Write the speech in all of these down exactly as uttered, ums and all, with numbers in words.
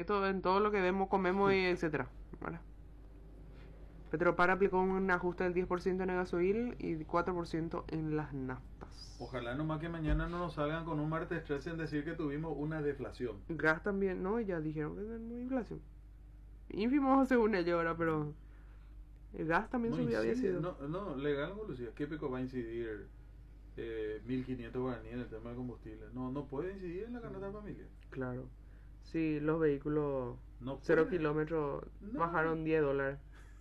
Esto en todo lo que vemos, comemos y etcétera, ¿vale? Petropar aplicó un ajuste del diez por ciento en el gasoil y cuatro por ciento en las naftas. Ojalá nomás que mañana no nos salgan con un martes tres en decir que tuvimos una deflación. Gas también, no, ya dijeron que es una inflación. Ínfimo según ellos ahora, pero el gas también No subió, había incide, sido. no, no, legal, Lucía. ¿Qué pico va a incidir eh, mil quinientos guaraníes en el tema del combustible? No, no puede incidir en la canasta familiar. Claro. Sí, los vehículos No cero puede. kilómetros No. bajaron diez dólares.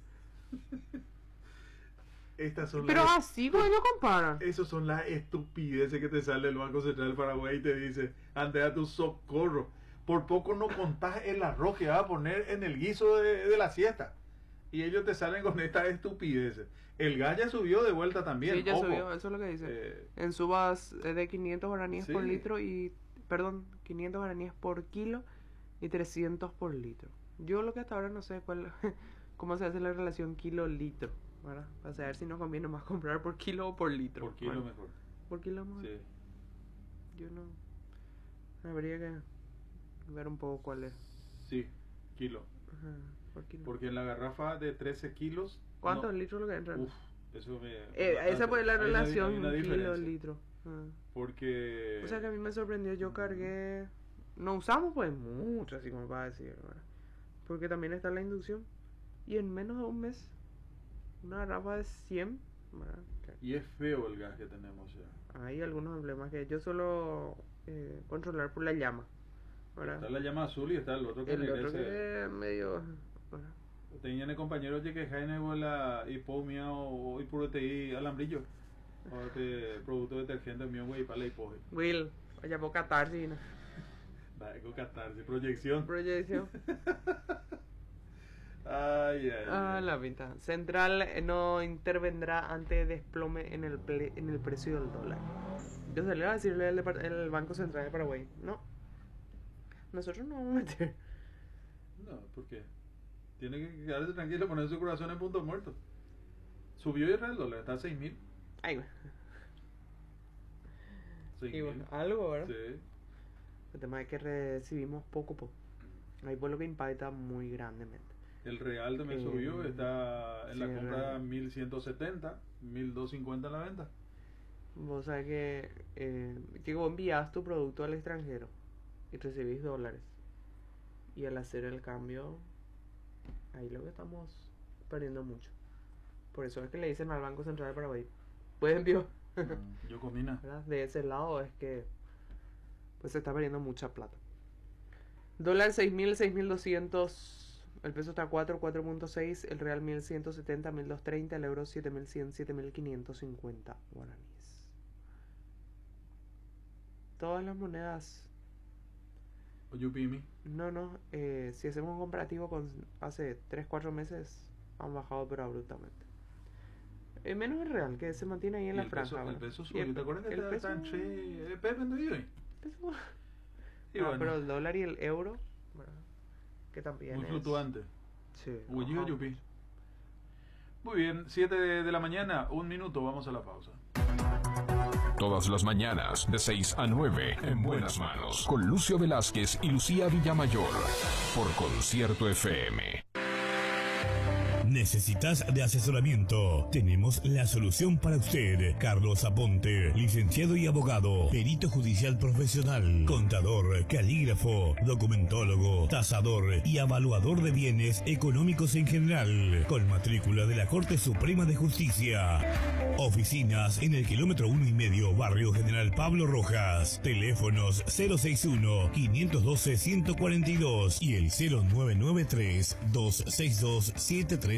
Estas son Pero las, así como ellos comparan. esos son las estupideces que te sale el Banco Central del Paraguay y te dice, ante a tu socorro, por poco no contás el arroz que vas a poner en el guiso de, de la siesta. Y ellos te salen con estas estupideces. El gas ya subió de vuelta también. Sí, ya ojo. subió, eso es lo que dice. Eh, En subas eh, de quinientos guaraníes sí. por litro y... Perdón, quinientos guaraníes por kilo y trescientos por litro. Yo lo que hasta ahora no sé cuál... cómo se hace la relación kilo-litro, ¿verdad? Para saber si nos conviene más comprar por kilo o por litro. Por kilo Bueno, mejor. por kilo mejor. Sí. Yo no... Habría que ver un poco cuál es. Sí, kilo. Ajá, por kilo. Porque en la garrafa de trece kilos... ¿Cuántos no, litros lo que entran? Uf, eso me... Eh, esa fue la hay una- relación hay una diferencia. kilo-litro. Ah. Porque... O sea que a mí me sorprendió, yo cargué... No usamos pues mucho, así como para decir, ¿verdad? Porque también está la inducción. Y en menos de un mes, una garrafa de cien, ¿verdad? Y es feo el gas que tenemos ya. Hay algunos emblemas que yo suelo eh, controlar por la llama, ¿verdad? Está la llama azul y está el otro que El otro regrese. que es medio... ¿verdad? Tenían el compañero que Jaime la hipomia o hiporeteí alambrillo. O este producto detergente mío, güey, para la hipoge. Will, vaya por catarsis, ¿no? Vaya con catarse, proyección. Proyección. Ay, ay, Ah, ay. la pinta. Central eh, no intervendrá ante desplome en el ple- en el precio del dólar. Yo salí a decirle al depart- el Banco Central de Paraguay, no, nosotros no vamos a meter. No, ¿por qué? Tiene que quedarse tranquilo, poner su corazón en punto muerto. Subió el real dólar, está a seis mil. Ay, güey. seis Y bueno, mil. algo, ¿verdad? Sí. El tema es que recibimos poco, poco. Ahí por lo que impacta muy grandemente. El real también Eh, subió, está en sí, la el compra real. mil ciento setenta, mil doscientos cincuenta en la venta. Vos sabés que, eh, que vos envías tu producto al extranjero y recibís dólares. Y al hacer el cambio, ahí lo que estamos perdiendo mucho. Por eso es que le dicen al Banco Central de Paraguay, pues envío. Mm, yo comina. ¿Verdad? De ese lado es que pues se está perdiendo mucha plata. Dólar seis mil, seis mil doscientos. El peso está a cuatro, cuatro punto seis. El real mil ciento setenta, mil doscientos treinta. El euro siete mil cien, siete mil quinientos cincuenta guaraníes. Todas las monedas. Oyupimi. No, no. Eh, si hacemos un comparativo con hace tres, cuatro meses, han bajado pero abruptamente. Eh, menos el real, que se mantiene ahí en Y la el franja. peso, el ¿verdad? peso Y subió. ¿Te acuerdas que el estaba peso- tan che? Eh, Pepe vendió ahí. peso- Y Ah, bueno, pero el dólar y el euro, ¿verdad? Que también muy es... fluctuante. Sí. Uy, ajá. yupi. Muy bien, siete de, de la mañana, un minuto, vamos a la pausa. Todas las mañanas, de seis a nueve, en Buenas Manos, con Lucio Velázquez y Lucía Villamayor, por Concierto F M. ¿Necesitas de asesoramiento? Tenemos la solución para usted. Carlos Aponte, licenciado y abogado, perito judicial profesional, contador, calígrafo, documentólogo, tasador y evaluador de bienes económicos en general, con matrícula de la Corte Suprema de Justicia. Oficinas en el kilómetro uno y medio, Barrio General Pablo Rojas. Teléfonos cero seis uno, quinientos doce, ciento cuarenta y dos y el cero nueve nueve tres, doscientos sesenta y dos, setenta y tres.